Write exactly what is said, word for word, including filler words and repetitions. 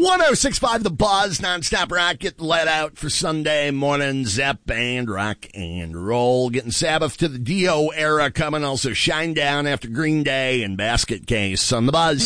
one oh six point five The Buzz, nonstop rock, getting let out for Sunday morning, Zep and rock and roll. Getting Sabbath to the Dio era coming, also Shine Down after Green Day and Basket Case on The Buzz.